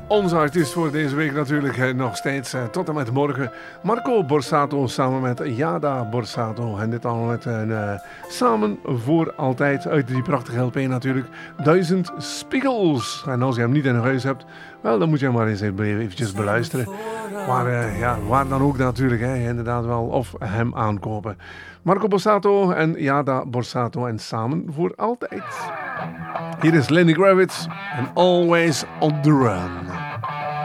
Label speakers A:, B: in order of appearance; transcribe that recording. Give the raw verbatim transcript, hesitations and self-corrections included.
A: Onze artiest voor deze week natuurlijk eh, nog steeds eh, tot en met morgen. Marco Borsato samen met Jada Borsato. En dit allemaal met een uh, Samen voor Altijd uit die prachtige L P natuurlijk. Duizend Spiegels. En als je hem niet in huis hebt, wel, dan moet je hem maar eens eventjes beluisteren. Maar uh, ja, waar dan ook natuurlijk, hè, inderdaad wel. Of hem aankopen. Marco Borsato en Jada Borsato en Samen voor Altijd. Hier is Lenny Kravitz en Always on the Run.